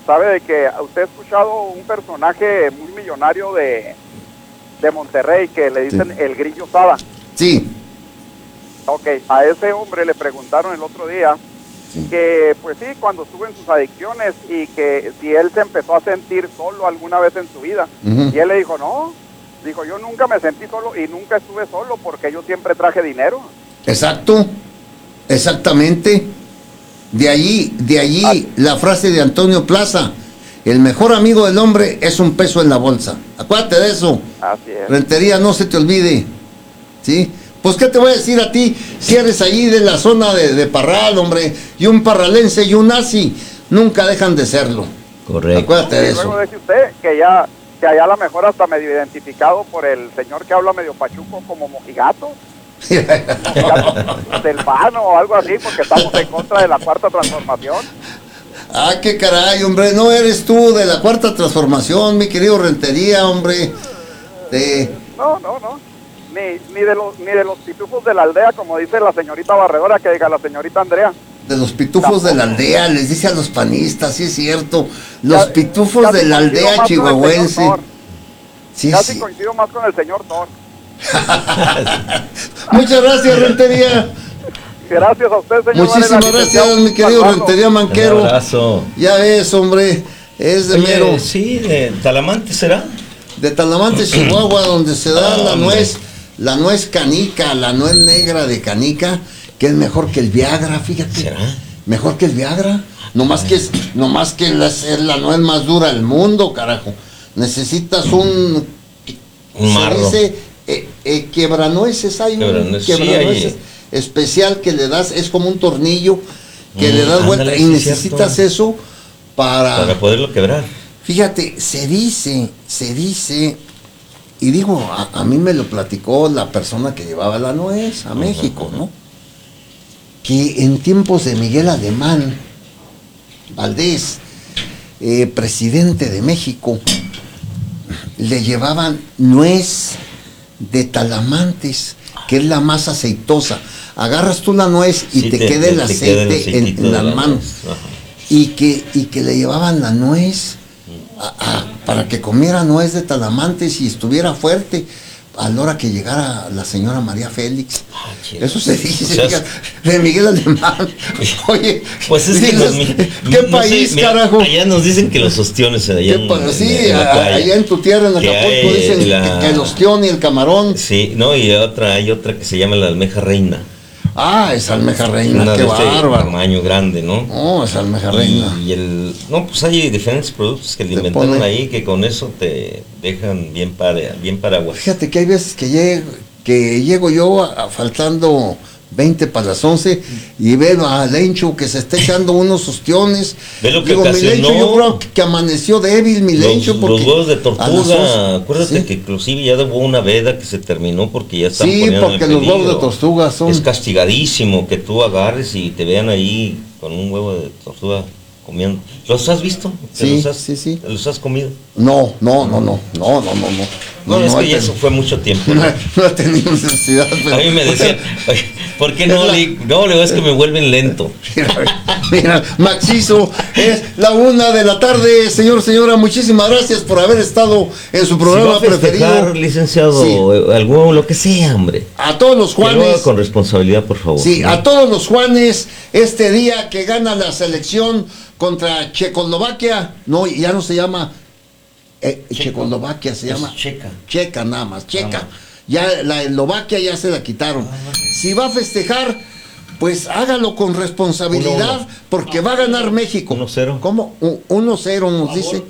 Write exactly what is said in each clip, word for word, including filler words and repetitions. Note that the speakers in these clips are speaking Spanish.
sabe de que usted ha escuchado un personaje muy millonario de, de Monterrey que le dicen sí. el Grillo Sada. Sí. Ok, a ese hombre le preguntaron el otro día sí. que, pues sí, cuando estuvo en sus adicciones y que si él se empezó a sentir solo alguna vez en su vida. Uh-huh. Y él le dijo, no, dijo, yo nunca me sentí solo y nunca estuve solo porque yo siempre traje dinero. Exacto, exactamente. De allí, de allí ah. la frase de Antonio Plaza, el mejor amigo del hombre es un peso en la bolsa. Acuérdate de eso. Así es. Rentería, no se te olvide. ¿Sí? Pues, ¿qué te voy a decir a ti si eres allí de la zona de, de Parral, hombre? Y un parralense y un nazi nunca dejan de serlo. Correcto. Acuérdate de y eso. Luego dice usted que ya, que allá a lo mejor hasta medio identificado por el señor que habla medio pachuco como mojigato. Del pano o algo así, porque estamos en contra de la cuarta transformación. Ah, qué caray, hombre, no eres tú de la cuarta transformación, mi querido Rentería, hombre. De... No, no, no. Ni, ni de los ni de los pitufos de la aldea, como dice la señorita Barredora, que diga la señorita Andrea. De los pitufos de la aldea, les dice a los panistas, sí es cierto. Los ya, pitufos de la aldea chihuahuense. Sí, casi sí. coincido más con el señor Thor. Muchas gracias, Rentería. Gracias a usted, señor. Muchísimas Varela, gracias, mi querido Manzano. Rentería Manquero. Un abrazo. Ya ves, hombre, es de Oye, mero. Sí, de Talamante será. De Talamante, Chihuahua, donde se da oh, la hombre. nuez, la nuez canica, la nuez negra de canica, que es mejor que el Viagra, fíjate. ¿Será? Mejor que el Viagra. No más que es, no más que la, es la nuez más dura del mundo, carajo. Necesitas un, un marro. Se dice, eh, eh, quebranueces, hay un sí, quebranueces hay. especial que le das, es como un tornillo que mm, le das vuelta ándale, y sí, necesitas cierto. eso para... Para poderlo quebrar. Fíjate, se dice, se dice, y digo, a, a mí me lo platicó la persona que llevaba la nuez a México, uh-huh. ¿no? Que en tiempos de Miguel Alemán Valdés, eh, presidente de México, le llevaban nuez de Talamantes, que es la más aceitosa. Agarras tú la nuez y sí, te, te queda el te aceite queda el en, en las manos. Y que, y que le llevaban la nuez a, a, para que comiera nuez de Talamantes y estuviera fuerte a la hora que llegara la señora María Félix. Ah, eso se dice, o sea, diga, de Miguel Alemán. Oye, pues es que los, ¿qué no país, sé, mira, carajo? Allá nos dicen que los ostiones allá en, en, sí, en, en a, allá en tu tierra, en Acapulco, dicen la, que el ostión y el camarón. Sí, no, y otra, hay otra que se llama la almeja reina. Ah, esa almeja reina, una qué bárbaro. Tamaño grande, ¿no? Oh, esa almeja reina. Y el, no, pues hay diferentes productos que le inventaron pone... ahí que con eso te dejan bien para, bien paraguas. Fíjate que hay veces que llego, que llego yo a, a, faltando veinte para las once y veo a Lencho que se está echando unos ostiones. Ve lo que Digo, mi Lencho, no, yo creo que amaneció débil, mi Lencho. Los, porque los huevos de tortuga, acuérdate ¿sí? que inclusive ya hubo una veda que se terminó porque ya están sí, poniendo porque en los huevos de tortuga son... Es castigadísimo que tú agarres y te vean ahí con un huevo de tortuga comiendo. ¿Los has visto? Sí, los has, sí, sí. ¿Los has comido? No, no, no, no, no, no, no, no. No, no es no que eso fue mucho tiempo. No, no he tenido necesidad. Pero... A mí me decían, ¿por qué no? La... Le, no, le es que me vuelven lento. Mira, mira, Maxizo, es la una de la tarde, señor, señora, muchísimas gracias por haber estado en su programa si va a festejar, preferido. Licenciado, sí. algo, lo que sea, hombre. A todos los Juanes. Que lo haga con responsabilidad, por favor. Sí, ¿no? A todos los Juanes, este día que gana la selección contra Checoslovaquia, no, ya no se llama eh, Checoslovaquia, se es llama Checa. Checa nada más, Checa. Ah. Ya la Eslovaquia ya se la quitaron. Ah. Si va a festejar, pues hágalo con responsabilidad, uno, uno. porque ah, va a ganar México. uno cero. ¿Cómo? uno cero nos dice.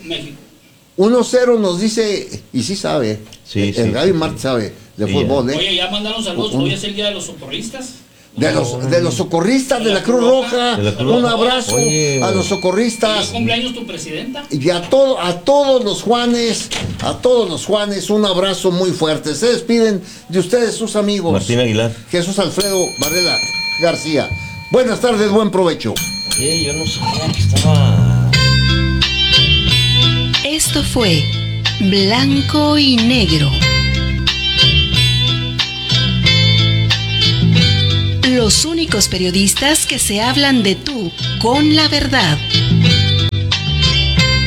uno cero nos dice, y sí sabe. Sí, el sí, el Gaby sí, Mart sí. sabe de sí, fútbol, ya. ¿eh? Oye, ya mandaron saludos, hoy es el día de los socorristas. De los, de los socorristas de, de la Cruz Roja, Roja. La Cruz un abrazo Oye, a los socorristas. ¿Y cumpleaños tu presidenta? Y a, todo, a todos los Juanes, a todos los Juanes, un abrazo muy fuerte. Se despiden de ustedes, sus amigos. Martín Aguilar. Jesús Alfredo Varela García. Buenas tardes, buen provecho. Oye, yo no sabía que estaba... Esto fue Blanco y Negro. Los únicos periodistas que se hablan de tú con la verdad.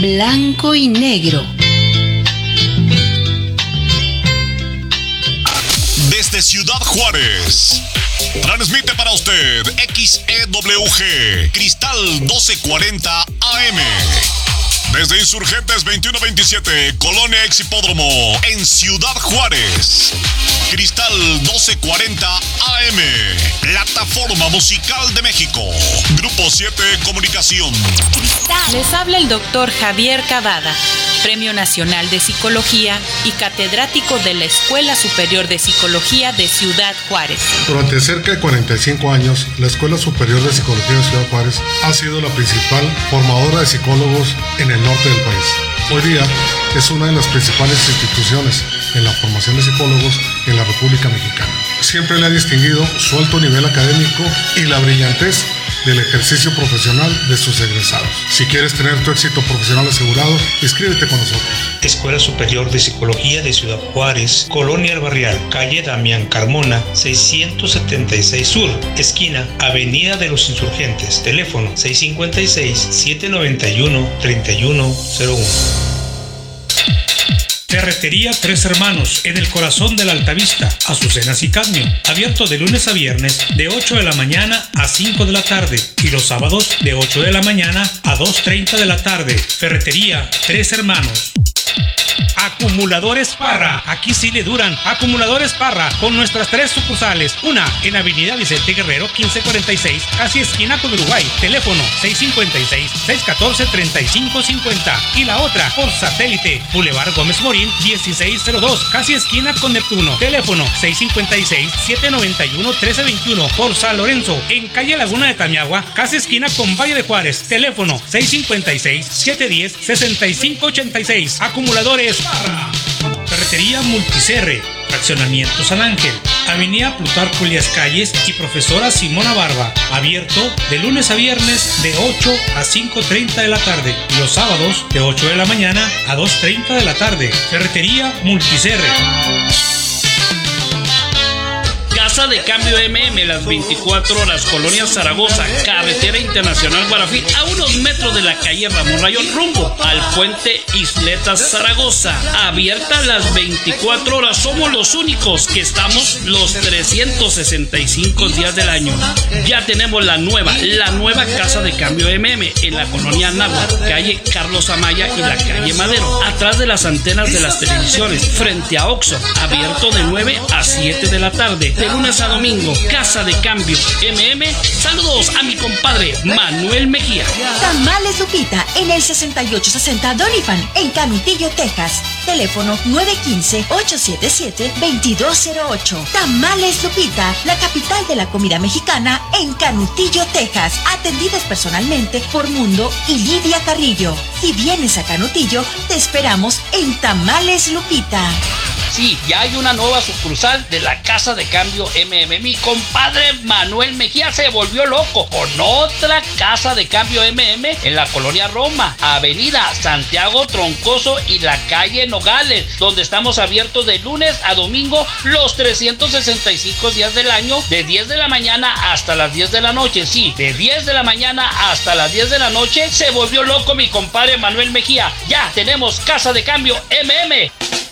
Blanco y negro. Desde Ciudad Juárez, transmite para usted X E W G, Cristal doce cuarenta A M. Desde Insurgentes veintiuno veintisiete, Colonia Ex Hipódromo, en Ciudad Juárez. Cristal doce cuarenta A M, Plataforma Musical de México. Grupo siete Comunicación. Les habla el doctor Javier Cavada, Premio Nacional de Psicología y catedrático de la Escuela Superior de Psicología de Ciudad Juárez. Durante cerca de cuarenta y cinco años, la Escuela Superior de Psicología de Ciudad Juárez ha sido la principal formadora de psicólogos en el norte del país. Hoy día es una de las principales instituciones en la formación de psicólogos en la República Mexicana. Siempre le ha distinguido su alto nivel académico y la brillantez del ejercicio profesional de sus egresados. Si quieres tener tu éxito profesional asegurado, inscríbete con nosotros. Escuela Superior de Psicología de Ciudad Juárez, Colonia El Barrial, calle Damián Carmona, seiscientos setenta y seis Sur, esquina Avenida de los Insurgentes. Teléfono seis cinco seis, siete nueve uno, tres uno cero uno. Ferretería Tres Hermanos, en el corazón de la Altavista, Azucenas y Cadmio. Abierto de lunes a viernes de ocho de la mañana a cinco de la tarde y los sábados de ocho de la mañana a dos treinta de la tarde. Ferretería Tres Hermanos. Acumuladores Parra, aquí sí le duran. Acumuladores Parra, con nuestras tres sucursales. Una en Avenida Vicente Guerrero quince cuarenta y seis, casi esquina con Uruguay. Teléfono seis cinco seis, seis uno cuatro, tres cinco cinco cero. Y la otra por satélite, Boulevard Gómez Morín dieciséis cero dos, casi esquina con Neptuno. Teléfono seis cinco seis, siete nueve uno, uno tres dos uno. Por San Lorenzo, en calle Laguna de Tamiagua, casi esquina con Valle de Juárez. Teléfono seis cinco seis, siete uno cero, seis cinco ocho seis. Acumuladores Parra. Ferretería Multicerre, Fraccionamiento San Ángel, Avenida Plutarco Elías Calles y Profesora Simona Barba. Abierto de lunes a viernes de ocho a cinco treinta de la tarde y los sábados de ocho de la mañana a dos treinta de la tarde. Ferretería Multicerre. Casa de Cambio M M, las veinticuatro horas, Colonia Zaragoza, Carretera Internacional Guarafí, a unos metros de la calle Ramón Rayón, rumbo al puente Isletas Zaragoza. Abierta las veinticuatro horas, somos los únicos que estamos los trescientos sesenta y cinco días del año. Ya tenemos la nueva, la nueva Casa de Cambio M M en la colonia Náhuatl, calle Carlos Amaya y la calle Madero, atrás de las antenas de las televisiones, frente a Oxxo. Abierto de nueve a siete de la tarde, de lunes a domingo. Casa de Cambio M M. Saludos a mi compadre Manuel Mejía. Tamales Lupita en el sesenta y ocho sesenta Doniphan en Canutillo, Texas. Teléfono nueve uno cinco, ocho siete siete, dos dos cero ocho. Tamales Lupita, la capital de la comida mexicana en Canutillo, Texas. Atendidos personalmente por Mundo y Lidia Carrillo. Si vienes a Canutillo, te esperamos en Tamales Lupita. Sí, ya hay una nueva sucursal de la Casa de Cambio M M. Mi compadre Manuel Mejía se volvió loco con otra Casa de Cambio M M en la colonia Roma, Avenida Santiago Troncoso y la calle Nogales, donde estamos abiertos de lunes a domingo los trescientos sesenta y cinco días del año, de diez de la mañana hasta las diez de la noche. Sí, de diez de la mañana hasta las diez de la noche. Se volvió loco mi compadre Manuel Mejía. Ya tenemos Casa de Cambio M M.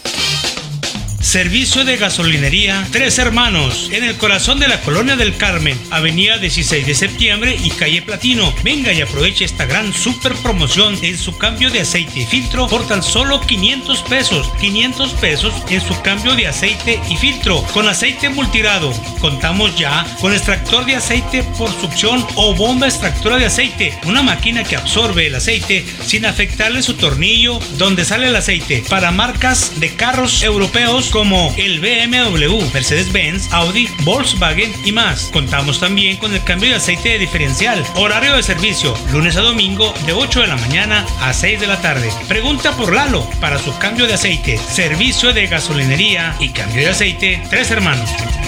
Servicio de gasolinería Tres Hermanos, en el corazón de la Colonia del Carmen, Avenida dieciséis de septiembre y calle Platino. Venga y aproveche esta gran super promoción en su cambio de aceite y filtro por tan solo quinientos pesos. quinientos pesos en su cambio de aceite y filtro con aceite multirado. Contamos ya con extractor de aceite por succión o bomba extractora de aceite, una máquina que absorbe el aceite sin afectarle su tornillo donde sale el aceite, para marcas de carros europeos como el B M W, Mercedes-Benz, Audi, Volkswagen y más. Contamos también con el cambio de aceite de diferencial. Horario de servicio, lunes a domingo de ocho de la mañana a seis de la tarde. Pregunta por Lalo para su cambio de aceite. Servicio de gasolinería y cambio de aceite Tres Hermanos.